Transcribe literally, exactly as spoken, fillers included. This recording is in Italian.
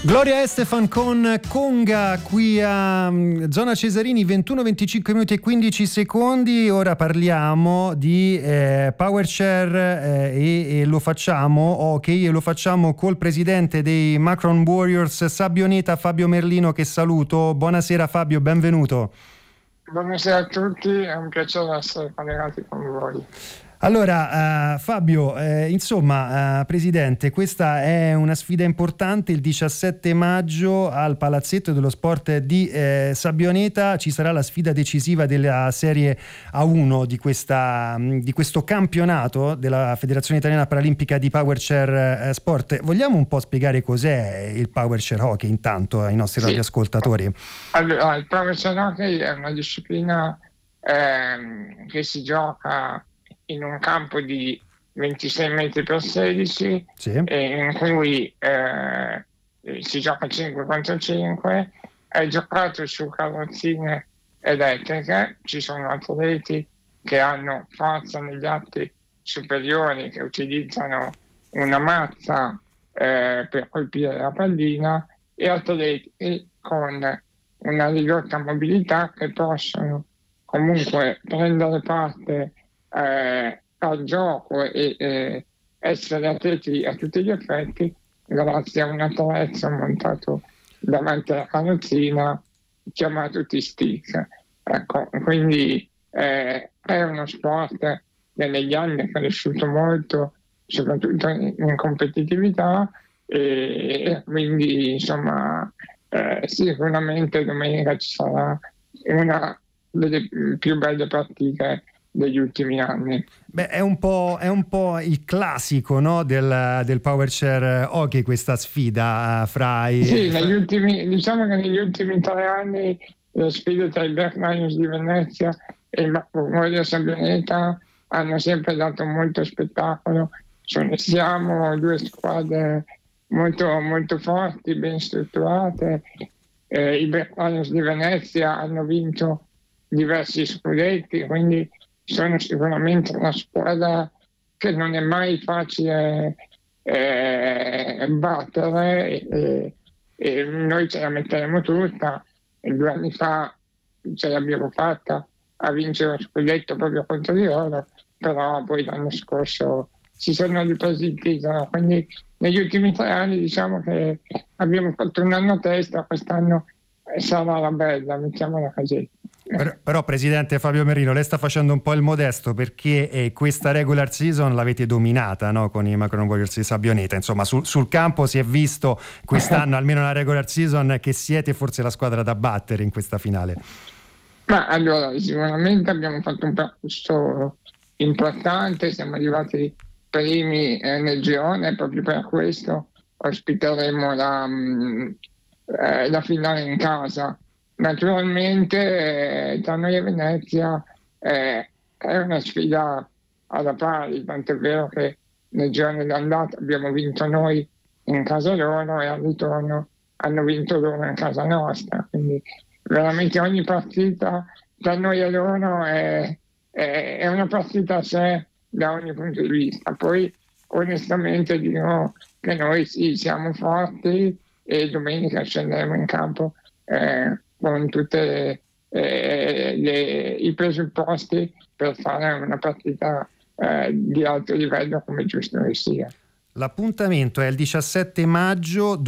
Gloria Estefan con Conga qui a Zona Cesarini, ventuno venticinque minuti e quindici secondi. Ora parliamo di eh, PowerShare eh, e, e lo facciamo ok e lo facciamo col presidente dei Macron Warriors Sabbioneta, Fabio Merlino, che saluto. Buonasera Fabio, benvenuto. Buonasera a tutti, è un piacere essere collegati con voi. Allora, uh, Fabio, eh, insomma, uh, Presidente, questa è una sfida importante. Il diciassette maggio al Palazzetto dello Sport di eh, Sabbioneta ci sarà la sfida decisiva della Serie A uno di, questa, di questo campionato della Federazione Italiana Paralimpica di PowerShare eh, Sport. Vogliamo un po' spiegare cos'è il PowerShare Hockey intanto ai nostri sì. radioascoltatori? Allora, il PowerShare Hockey è una disciplina eh, che si gioca in un campo di ventisei metri per sedici, sì. in cui eh, si gioca cinque contro cinque, è giocato su carrozzine elettriche. Ci sono atleti che hanno forza negli atti superiori, che utilizzano una mazza eh, per colpire la pallina, e atleti con una ridotta mobilità che possono comunque prendere parte Eh, al gioco e eh, essere atleti a tutti gli effetti grazie a un attrezzo montato davanti alla carrozzina chiamato T-Stick. Ecco, quindi eh, è uno sport che negli anni è cresciuto molto, soprattutto in, in competitività, e, e quindi insomma eh, sicuramente domenica ci sarà una delle più belle partite degli ultimi anni. Beh, è un po', è un po' il classico, no, del, del PowerShare Hockey, questa sfida fra i... Sì, negli ultimi, diciamo che negli ultimi tre anni le sfide tra i Black Lions di Venezia e il Macron Sabbioneta hanno sempre dato molto spettacolo. Sono, siamo due squadre molto, molto forti, ben strutturate. Eh, I Black Lions di Venezia hanno vinto diversi scudetti, quindi sono sicuramente una squadra che non è mai facile eh, battere, e, e noi ce la metteremo tutta. E due anni fa ce l'abbiamo fatta a vincere lo scudetto proprio contro di loro, però poi l'anno scorso si sono ripresi il titolo, quindi negli ultimi tre anni diciamo che abbiamo fatto un anno a testa. Quest'anno sarà la bella, mettiamola così. Però, però Presidente Fabio Merlino, lei sta facendo un po' il modesto, perché eh, questa regular season l'avete dominata, no? Con i Macron Warriors di Sabbioneta. Insomma, sul, sul campo si è visto quest'anno, almeno la regular season, che siete forse la squadra da battere in questa finale. Ma allora, sicuramente abbiamo fatto un percorso importante, siamo arrivati primi eh, nel girone, proprio per questo ospiteremo la, mh, eh, la finale in casa. Naturalmente eh, tra noi e Venezia eh, è una sfida alla pari, tant'è vero che nel giorno d'andata abbiamo vinto noi in casa loro e al ritorno hanno vinto loro in casa nostra, quindi veramente ogni partita tra noi e loro è, è, è una partita a sé da ogni punto di vista. Poi onestamente dico che noi sì, siamo forti e domenica scenderemo in campo eh, con tutti eh, i presupposti per fare una partita eh, di alto livello come giusto che sia. L'appuntamento è il diciassette maggio.